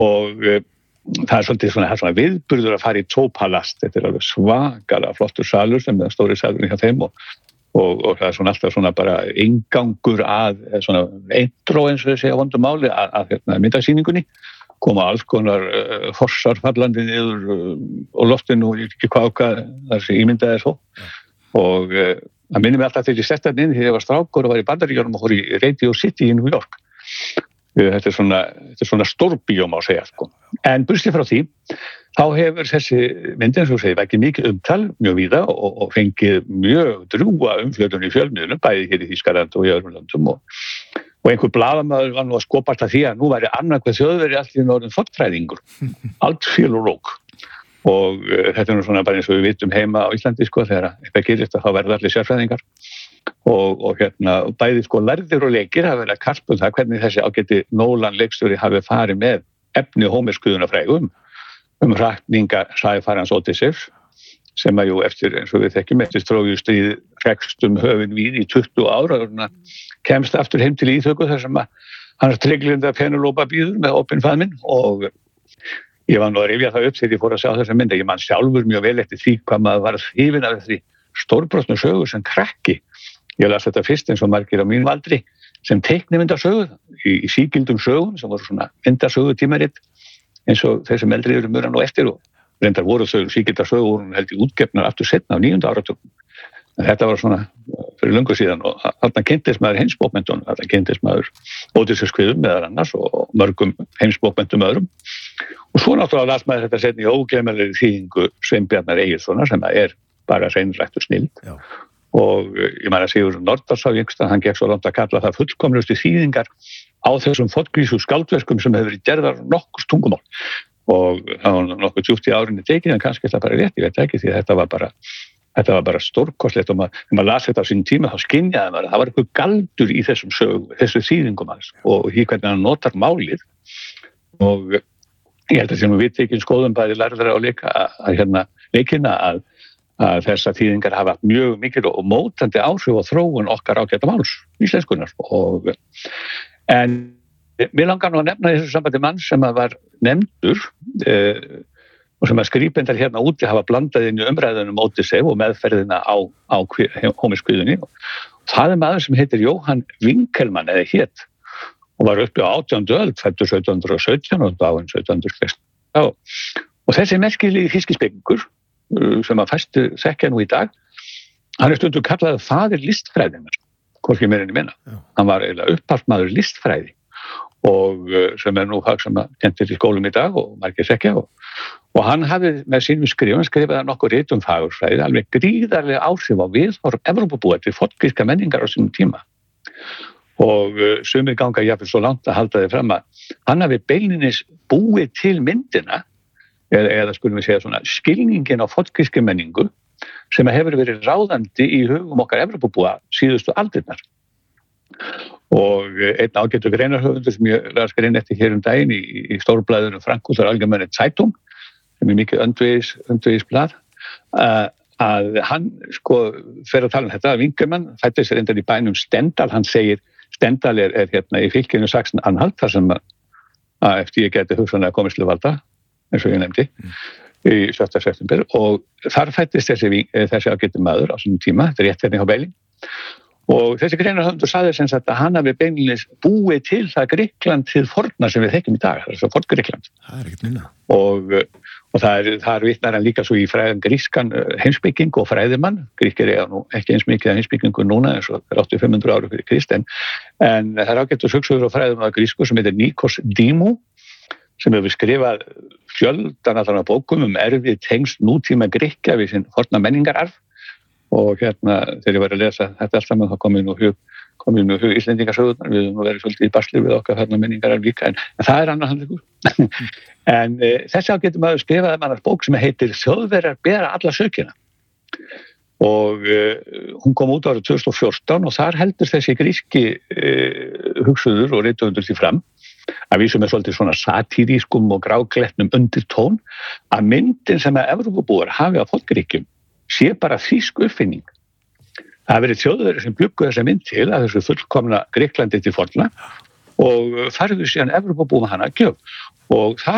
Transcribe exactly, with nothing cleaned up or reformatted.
og uh, það er svolítið svona, svona viðburður að fara í Tópalast, þetta er alveg svakalega flottur salur sem er stóri salur hjá þeim og, og, og það er svona alltaf svona bara inngangur að svona intro eins og þessi á vondum máli að, að hérna, myndasýningunni koma alls konar uh, fossar fallandi niður uh, og loftinu og ekki hvað hvað þessi ímyndað er svo ja. og uh, það minnir mig alltaf þegar ég sett þetta inn þegar ég var strákur og var í Bandaríkjunum og fór í Radio City í New York. Þetta er svona, þetta er svona stórbíó má segja sko. En burstið frá því, þá hefur þessi myndin sem þú segir ekki mikið umtal, mjög víða og, og fengið mjög drúga umfjöldun í fjölmiðlum, bæði hér í Þýskaland og í öðrum löndum og, og einhver blaðamaður var nú að skopast að því að nú væri annað hvað þjóðveri allt í norðin fornfræðingur, allt filológ og uh, þetta er nú svona bara eins og við vitum heima á Íslandi sko, þegar eitthvað gerist að þá verða allir sérfræðingar og, og hérna bæði sko lærðir og leikir hafa verið að karpa um það hvernig þessi ágæti Nolan leikstjóri hafi farið með efni Hómersguðunafrægum um hrakninga sæfarans Ódysseifs sem að jú eftir eins og við þekkjum eftir Trójustríð hrekst um höfin víð í tuttugu ára og kemst aftur heim til Íþöku þar sem að hans trygglinda Penelope bíður með opinn faðminn og ég var nú að rifja það upp þegar ég fór að sjá þessa mynd ég man sjálfur mjög vel eftir því hvað maður var hrifinn af því stórbrotnu sögu sem krakki. Ég las þetta fyrst eins og margir á mínum aldri sem teiknimyndasögu í, í sígildum sögum sem voru svona myndasögu tímaritt eins og þeir sem eldri eru mjög nú eftir og reyndar voru þau sígildasögu voru held í útgefnar aftur setna á níunda áratugum. Þetta var svona fyrir löngu síðan og þarna kynntist maður heimsbókmenntunum, þarna kynntist maður Ódysseifskviðum meðal annars og mörgum heimsbókmenntum öðrum. Og svo náttúrulega las maður þetta setni í ógleymanlegri þýðingu Sveinbjarnar Egilssonar sem er bara hreinræktur snilld. Já. Og ég man að Sigurður Nordal sá yngsta, hann gekk svo langt að kalla það fullkomnustu þýðingar á þessum forngrísku skáldverkum sem hefur verið gerðar nokkurs tungumál. Og það var nokkuð djúpt í árinni tekið en kannski þetta bara rétt, ég veit ekki því þetta var bara Þetta var bara stórkostlegt og maður, þegar maður las þetta á sínum tíma þá skynjaði maður að það var eitthvað galdur í þessum sögum, þessu þýðingum hans og því hvernig hann notar málið og ég held að sem við viti ekki skoðum bæði lærðara og leika að hérna leikina að, að þessar þýðingar hafa mjög mikil og mótandi áhrif og þróun okkar ágæta máls íslenskunnar og en mér langar nú að nefna þessu sambandi mann sem að var nefndur eh, og sem að skrýpendar hérna úti hafa blandað inn í umræðunum Ódysseif og meðferðina á, á Hómerskviðunni. Það er maður sem heitir Jóhann Winkelmann eða hét og var uppi á átjándu öld, fæddur sautján hundruð og sautján og dáinn sautján hundruð og sextán. Og þessi merkilegi þýskispekingur sem að fæstu þekkja nú í dag, hann er stundum kallaður faðir listfræðinnar, hvorki meira en ég minna. Hann var eiginlega upphafsmaður listfræði og sem er nú fag sem að kentir í skólum í dag og margir þekkja og Og hann hafði með sínum skrifum skrifaði nokkur rit um fagurfræði, alveg gríðarlega áhrif á viðhorf Evrópubúa til forngrískar menningar á sínum tíma. Og uh, sumir ganga jafnvel svo langt að halda þið fram að hann hafi beinlinis búið til myndina, eða, eða skulum við segja svona skilningin á forngrískri menningu sem hefur verið ráðandi í hugum okkar Evrópubúa síðustu aldirnar. Og einn ágættur greinarhöfundur sem ég las grein eftir hér um daginn í, í stórblaðinu Frankfurter Allgemeine Zeitung sem er mikið öndvegis, öndvegisblað, uh, að hann sko fer að tala um þetta, Winkelmann fættist reyndar í bænum Stendal, hann segir Stendal er, er hérna í fylkinu Sachsen-Anhalt, þar sem að, að eftir ég geti hugsanlega komist til valda, eins og ég nefndi, mm. í sjötta september, og þar fættist þessi, þessi ágæti maður á þessum tíma, þetta er rétt hérna hjá Beiling, og þessi greinarhöfundur sagði sem sagt að hann hafi beinlinis búið til það Grikkland til forna sem við þekkjum í dag, þess að Forngrikkland. Það er ekkert minna. Og Og það er, það er vitnar hann líka svo í fræðan grískan heimspeking og fræðimann. Gríkir er nú ekki eins mikið heimspekingu núna eins og átta til fimm hundruð ára fyrir Krist, en, en það er ágætt að hugsuður og fræðum af grísku sem heitir Nikos Dimou, sem hefur skrifað fjöldan allan af bókum um erfið tengsl nútíma Grikkja við sinn forna menningararf. Og hérna, þegar ég var að lesa þetta allt saman, þá kom ég nú hug, kom ég nú hug Íslendingasögurnar, við höfum verið svolítið í basli við okkar hérna menningararf líka, en, en það er annar handleikur. En e, þessi ágætum maður skrifaði mannars bók sem heitir Þjóðverjar bera alla sökina og e, hún kom út árið tvö þúsund og fjórtán og þar heldur þessi gríski e, hugsuður og rithöfundur því fram að vísum er svolítið svona satírískum og gráklettnum undir tón að myndin sem að Evrópubúar hafi á forngríkjum sé bara þýsk uppfinning. Það hafi verið Þjóðverjar sem bjuggu þessa mynd til að þessu fullkomna Grikklandi til forna og færðu síðan Evrópubúum hana að gjöf og það